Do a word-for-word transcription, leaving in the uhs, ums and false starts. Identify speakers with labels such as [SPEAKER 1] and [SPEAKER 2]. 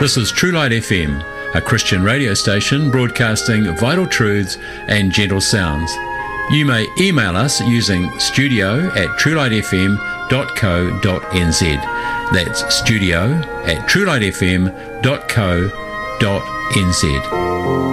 [SPEAKER 1] This is True Light F M, a Christian radio station broadcasting vital truths and gentle sounds. You may email us using studio at truelightfm.co.nz. That's studio at truelightfm.co.nz.